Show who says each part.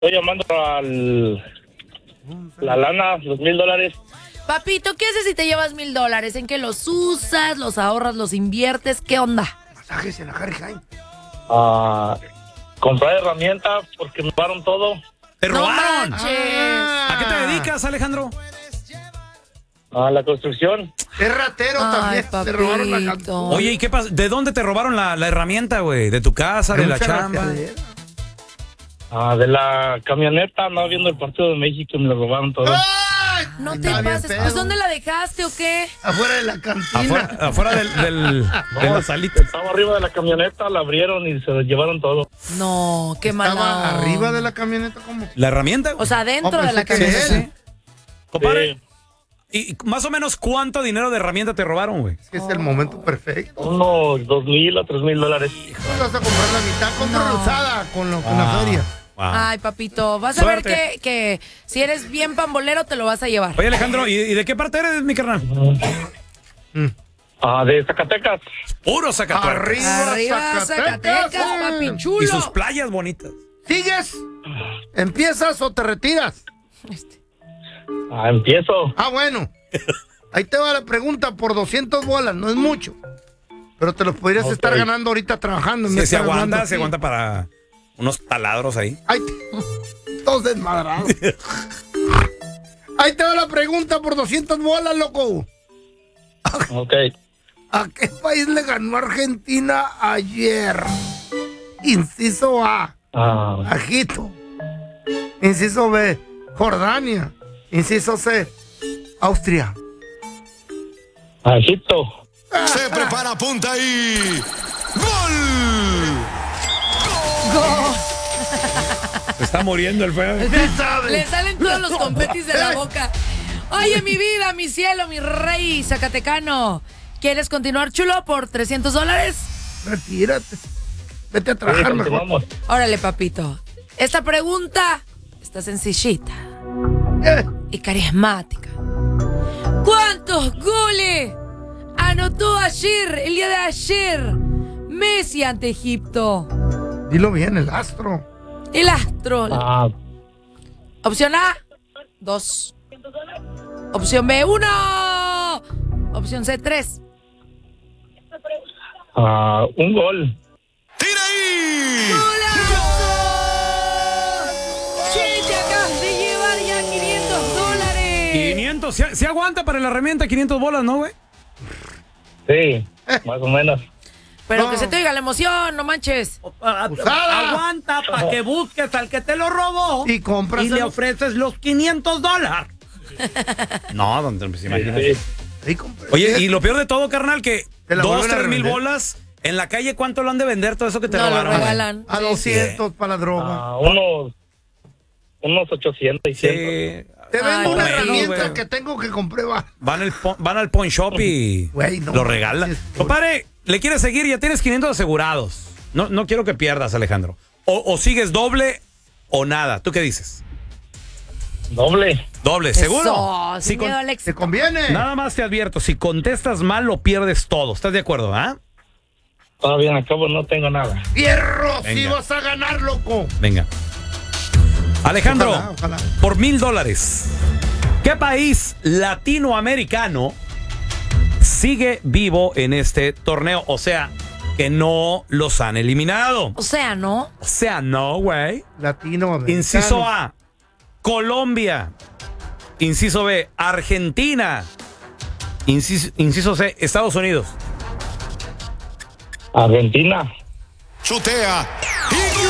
Speaker 1: Estoy llamando la lana, los $1,000.
Speaker 2: Papito, ¿qué haces si te llevas $1,000? ¿En qué los usas, los ahorras, los inviertes? ¿Qué onda?
Speaker 3: Masajes en la Harry Hine.
Speaker 1: Comprar herramientas porque me robaron todo.
Speaker 4: ¡Te robaron!
Speaker 2: ¡No
Speaker 4: ¿A qué te dedicas, Alejandro?
Speaker 1: A la construcción.
Speaker 3: Es ratero también. Te robaron la canción.
Speaker 4: Oye, ¿y qué pasa? ¿De dónde te robaron la herramienta, güey? ¿De tu casa, de la chamba?
Speaker 1: De la camioneta, andaba viendo el partido de México y me lo robaron todo.
Speaker 3: ¡Ay!
Speaker 2: No te pases. Pues, ¿dónde la dejaste o qué?
Speaker 3: Afuera de la cantina.
Speaker 4: Afuera de la salita.
Speaker 1: Estaba arriba de la camioneta, la abrieron y se lo llevaron todo.
Speaker 2: No, qué mala.
Speaker 3: ¿Estaba arriba de la camioneta? ¿Cómo?
Speaker 4: ¿La herramenta?
Speaker 2: O sea, dentro de la
Speaker 3: pensé que
Speaker 2: camioneta.
Speaker 3: él.
Speaker 4: Compadre,
Speaker 1: Sí.
Speaker 4: ¿y más o menos cuánto dinero de herramienta te robaron, güey?
Speaker 3: Es que es el momento perfecto.
Speaker 1: Unos $2,000 a $3,000.
Speaker 3: Vas a comprar la mitad, compra usada con la feria.
Speaker 4: Wow.
Speaker 2: Ay, papito, vas a ver
Speaker 4: Suerte.
Speaker 2: que si eres bien pambolero te lo vas a llevar.
Speaker 4: Oye, Alejandro, ¿y de qué parte eres, mi carnal?
Speaker 1: De Zacatecas.
Speaker 4: Puro Zacatecas.
Speaker 2: Arriba, Zacatecas, papi chulo.
Speaker 4: Y sus playas bonitas.
Speaker 3: ¿Sigues? ¿Empiezas o te retiras?
Speaker 1: Empiezo.
Speaker 3: Bueno. Ahí te va la pregunta por 200 bolas, no es mucho. Pero te los podrías estar ganando ahorita trabajando.
Speaker 4: Sí, se aguanta para unos taladros ahí.
Speaker 3: Todos desmadrados. Ahí te va la pregunta por 200 bolas, loco.
Speaker 1: Ok.
Speaker 3: ¿A qué país le ganó Argentina ayer? Inciso A, Egipto. Inciso B, Jordania. Inciso C, Austria.
Speaker 1: Egipto.
Speaker 5: Se prepara, punta y... ¡Gol!
Speaker 4: Se está muriendo el feo.
Speaker 2: Le salen todos los confetis de la boca. Oye, mi vida, mi cielo, mi rey zacatecano. ¿Quieres continuar, chulo, por $300?
Speaker 3: Retírate. Vete a trabajar mejor.
Speaker 1: Vamos.
Speaker 2: Órale, papito. Esta pregunta está sencillita y carismática. ¿Cuántos goles anotó ayer, el día de ayer, Messi ante Egipto?
Speaker 3: Dilo bien, el astro.
Speaker 2: El astro. Opción A, 2. Opción B, 1. Opción C, 3.
Speaker 1: Un gol.
Speaker 5: ¡Tira ahí!
Speaker 2: ¡Golazo! ¡Che, te acabas de llevar ya $500!
Speaker 4: 500, ¿se aguanta para la herramienta 500 bolas, no, güey?
Speaker 1: Sí, más o menos.
Speaker 2: Pero que se te oiga la emoción, no manches.
Speaker 3: Usada.
Speaker 6: Aguanta para que busques al que te lo robó
Speaker 3: Y compras.
Speaker 6: y le ofreces los $500.
Speaker 4: No, don Trump, imagínate.
Speaker 1: Sí.
Speaker 3: Ahí compré.
Speaker 4: Oye, y lo peor de todo, carnal, que
Speaker 3: Te la
Speaker 4: 2,
Speaker 3: vuelven a
Speaker 4: 3 mil
Speaker 3: revender.
Speaker 4: bolas en la calle, ¿cuánto lo han de vender todo eso que te
Speaker 2: No, lo
Speaker 4: robaron, güey?
Speaker 2: regalan.
Speaker 3: A 200 para la droga.
Speaker 1: Unos 800 y 100.
Speaker 4: Sí.
Speaker 3: Te vendo
Speaker 2: Ay,
Speaker 3: una
Speaker 4: bueno,
Speaker 3: herramienta
Speaker 4: güey.
Speaker 3: que tengo que compré.
Speaker 4: Van al pawn shop y
Speaker 3: Güey, no
Speaker 4: lo
Speaker 3: manches,
Speaker 4: regalan.
Speaker 3: güey.
Speaker 4: Compadre, le quieres seguir, ya tienes 500 asegurados. No quiero que pierdas, Alejandro. O sigues doble o nada. ¿Tú qué dices?
Speaker 1: Doble.
Speaker 4: Doble, ¿seguro?
Speaker 2: Eso, sin miedo al
Speaker 3: ¿Te
Speaker 2: éxito.
Speaker 3: conviene?
Speaker 4: Nada más te advierto, si contestas mal lo pierdes todo. ¿Estás de acuerdo, ah?
Speaker 1: Todavía al cabo no tengo nada.
Speaker 3: ¡Fierro! ¡Sí
Speaker 4: Venga.
Speaker 3: vas a ganar, loco!
Speaker 4: Venga. Alejandro,
Speaker 3: Ojalá.
Speaker 4: por $1,000, ¿qué país latinoamericano sigue vivo en este torneo? O sea, que no los han eliminado.
Speaker 2: O sea, ¿no?
Speaker 4: O sea, no, güey.
Speaker 3: Latinoamericano.
Speaker 4: Inciso A, Colombia. Inciso B, Argentina. Inciso C, Estados Unidos.
Speaker 1: Argentina.
Speaker 5: Chutea. ¡Y